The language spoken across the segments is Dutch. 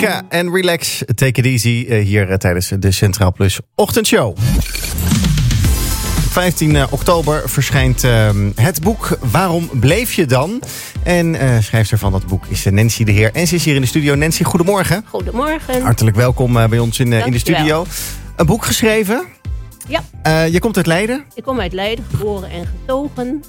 Mika en Relax, Take It Easy hier tijdens de Centraal Plus ochtendshow. 15 oktober verschijnt het boek Waarom bleef je dan? En schrijfster van dat boek is Nancy de Heer. En ze is hier in de studio. Nancy, goedemorgen. Goedemorgen. Hartelijk welkom bij ons in de studio. Een boek geschreven. Ja. Je komt uit Leiden. Ik kom uit Leiden, geboren en getogen.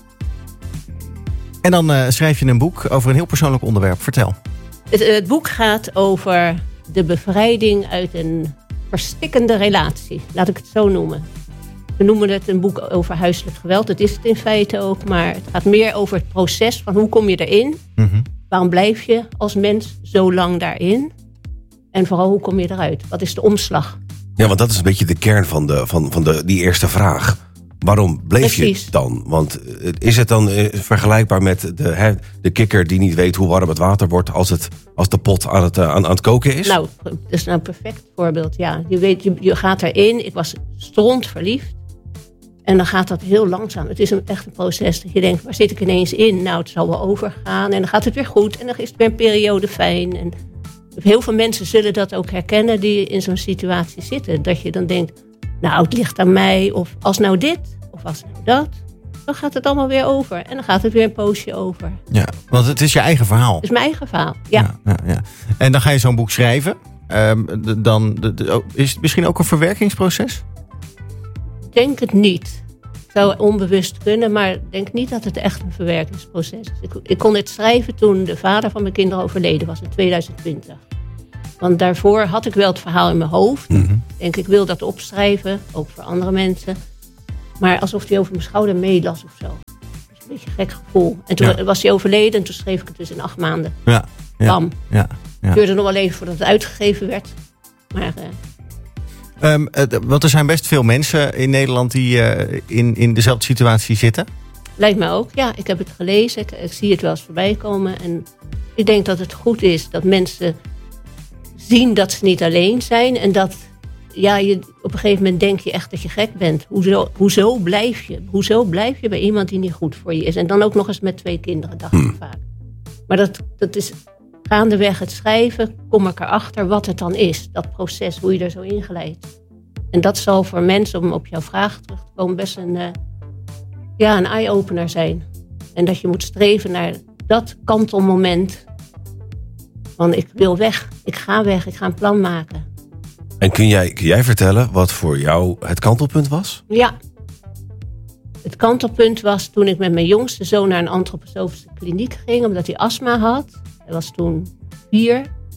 En dan schrijf je een boek over een heel persoonlijk onderwerp. Vertel. Het boek gaat over de bevrijding uit een verstikkende relatie. Laat ik het zo noemen. We noemen het een boek over huiselijk geweld. Dat is het in feite ook. Maar het gaat meer over het proces van hoe kom je erin. Mm-hmm. Waarom blijf je als mens zo lang daarin? En vooral hoe kom je eruit? Wat is de omslag? Ja, want dat is een beetje de kern van die eerste vraag. Waarom bleef je dan? Want is het dan vergelijkbaar met de kikker die niet weet hoe warm het water wordt als de pot aan het koken is? Nou, dat is een perfect voorbeeld. Ja, je weet, je gaat erin. Ik was strontverliefd. En dan gaat dat heel langzaam. Het is echt een proces dat je denkt, waar zit ik ineens in? Nou, het zal wel overgaan. En dan gaat het weer goed. En dan is het weer een periode fijn. En heel veel mensen zullen dat ook herkennen die in zo'n situatie zitten. Dat je dan denkt, nou, het ligt aan mij. Of als nou dit, of als nou dat. Dan gaat het allemaal weer over. En dan gaat het weer een poosje over. Ja, want het is je eigen verhaal. Het is mijn eigen verhaal, ja. Ja. En dan ga je zo'n boek schrijven. Is het misschien ook een verwerkingsproces? Ik denk het niet. Het zou onbewust kunnen, maar ik denk niet dat het echt een verwerkingsproces is. Ik kon het schrijven toen de vader van mijn kinderen overleden was in 2020. Want daarvoor had ik wel het verhaal in mijn hoofd. Mm-hmm. Ik wil dat opschrijven, ook voor andere mensen. Maar alsof hij over mijn schouder meelas of zo. Dat is een beetje een gek gevoel. En toen was hij overleden en toen schreef ik het dus in 8 maanden. Ja. Bam. Ja. Het duurde nog wel even voordat het uitgegeven werd. Maar... want er zijn best veel mensen in Nederland die in dezelfde situatie zitten. Lijkt me ook, ja. Ik heb het gelezen. Ik zie het wel eens voorbij komen. En ik denk dat het goed is dat mensen zien dat ze niet alleen zijn. En dat je op een gegeven moment denk je echt dat je gek bent. Hoezo blijf je? Hoezo blijf je bij iemand die niet goed voor je is? En dan ook nog eens met 2 kinderen, dacht ik vaak. Maar dat is gaandeweg het schrijven, kom ik erachter wat het dan is. Dat proces, hoe je er zo in glijdt. En dat zal voor mensen, om op jouw vraag terug te komen, best een eye-opener zijn. En dat je moet streven naar dat kantelmoment. Van ik wil weg, ik ga een plan maken. En kun jij vertellen wat voor jou het kantelpunt was? Ja. Het kantelpunt was toen ik met mijn jongste zoon naar een antroposofische kliniek ging, omdat hij astma had. Hij was toen 4.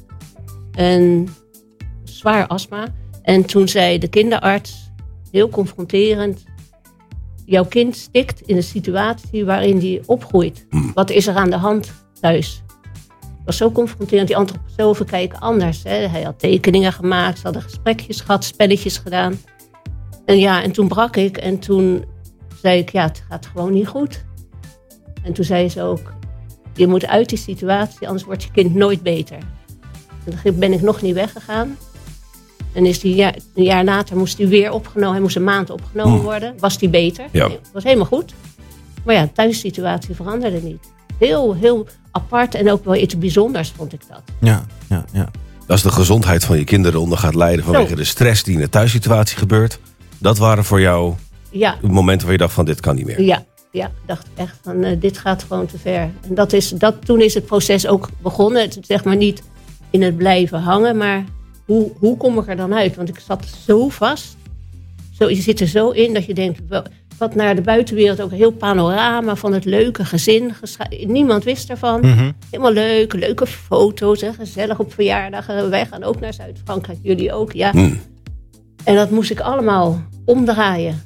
En zwaar astma. En toen zei de kinderarts, heel confronterend, jouw kind stikt in een situatie waarin hij opgroeit. Wat is er aan de hand thuis? Het was zo confronterend. Die antroposofen kijken anders. Hè. Hij had tekeningen gemaakt, ze hadden gesprekjes gehad, spelletjes gedaan. En toen brak ik en toen zei ik, het gaat gewoon niet goed. En toen zei ze ook, je moet uit die situatie, anders wordt je kind nooit beter. En dan ben ik nog niet weggegaan. En is een jaar later moest hij weer opgenomen. Hij moest een maand opgenomen worden. Was hij beter? Ja. Nee, was helemaal goed. Maar de thuissituatie veranderde niet. Heel, heel apart en ook wel iets bijzonders vond ik dat. Ja. Als de gezondheid van je kinderen onder gaat lijden vanwege de stress die in de thuissituatie gebeurt. Dat waren voor jou momenten waar je dacht van dit kan niet meer. Ja, dacht echt van dit gaat gewoon te ver. En toen is het proces ook begonnen. Het zeg maar niet in het blijven hangen, maar hoe kom ik er dan uit? Want ik zat zo vast. Je zit er zo in dat je denkt, wat naar de buitenwereld ook een heel panorama van het leuke gezin. Niemand wist ervan. Mm-hmm. Helemaal leuk, leuke foto's, gezellig op verjaardagen. Wij gaan ook naar Zuid-Frankrijk, jullie ook, ja. En dat moest ik allemaal omdraaien.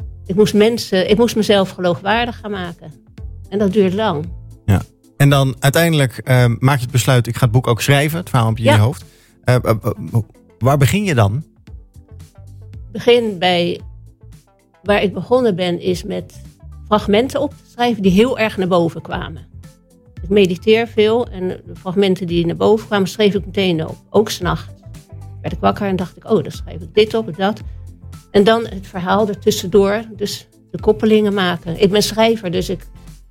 Ik moest mezelf geloofwaardig gaan maken. En dat duurt lang. Ja. En dan uiteindelijk maak je het besluit, ik ga het boek ook schrijven. Het verhaal heb je in je hoofd. Waar begin je dan? Begin bij waar ik begonnen ben, is met fragmenten op te schrijven die heel erg naar boven kwamen. Ik mediteer veel en de fragmenten die naar boven kwamen, schreef ik meteen op. Ook 's nachts. Werd ik wakker en dacht ik, dan schrijf ik dit op en dat. En dan het verhaal ertussendoor, dus de koppelingen maken. Ik ben schrijver, dus ik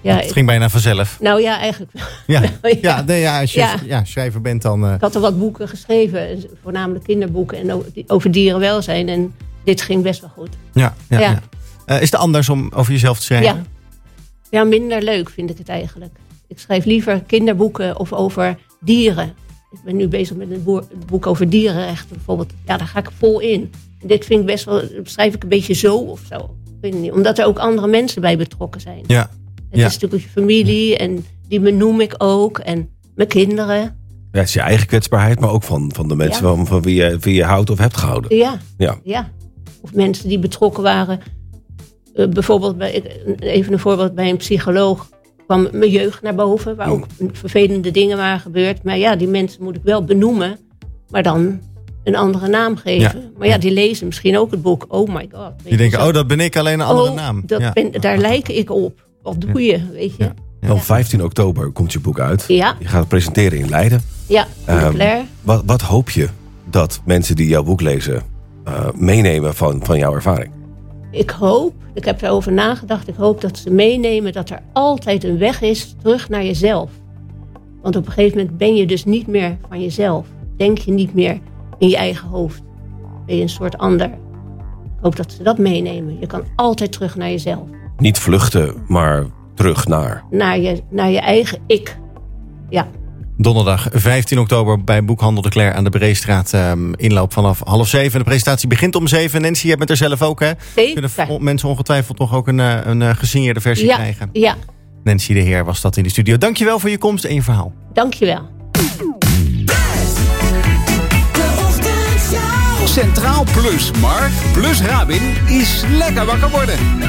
Ja, het ging bijna vanzelf. Nou ja, eigenlijk wel. Als je schrijver bent dan... Ik had er wat boeken geschreven. Voornamelijk kinderboeken en over dierenwelzijn. En dit ging best wel goed. Ja. Is het anders om over jezelf te schrijven? Ja, minder leuk vind ik het eigenlijk. Ik schrijf liever kinderboeken of over dieren. Ik ben nu bezig met een boek over dierenrechten bijvoorbeeld. Ja, daar ga ik vol in. En dit vind ik best wel, schrijf ik een beetje zo of zo. Ik weet het niet, omdat er ook andere mensen bij betrokken zijn. Ja. Het is natuurlijk je familie en die benoem ik ook. En mijn kinderen. Ja, het is je eigen kwetsbaarheid, maar ook van de mensen van wie je houdt of hebt gehouden. Ja. Of mensen die betrokken waren. Bijvoorbeeld, even een voorbeeld, bij een psycholoog kwam mijn jeugd naar boven. Waar ook vervelende dingen waren gebeurd. Maar ja, die mensen moet ik wel benoemen. Maar dan een andere naam geven. Ja. Maar die lezen misschien ook het boek. Oh my god. Die denken, dat ben ik, alleen een andere naam. Daar lijk ik op. Wat doe je, weet je. Dan 15 oktober komt je boek uit. Ja. Je gaat het presenteren in Leiden. Ja, in Claire. Wat hoop je dat mensen die jouw boek lezen meenemen van jouw ervaring? Ik heb erover nagedacht, ik hoop dat ze meenemen dat er altijd een weg is terug naar jezelf. Want op een gegeven moment ben je dus niet meer van jezelf. Denk je niet meer in je eigen hoofd. Ben je een soort ander. Ik hoop dat ze dat meenemen. Je kan altijd terug naar jezelf. Niet vluchten, maar terug naar je eigen ik. Ja. Donderdag 15 oktober bij Boekhandel de Claire aan de Breestraat. Inloop vanaf 6:30. De presentatie begint om 7. Nancy, jij bent er zelf ook, hè? Zeker. Kunnen mensen ongetwijfeld toch ook een gesigneerde versie krijgen? Ja. Nancy de Heer was dat in de studio. Dankjewel voor je komst en je verhaal. Dankjewel. Centraal Plus, Mark plus Rabin is lekker wakker worden.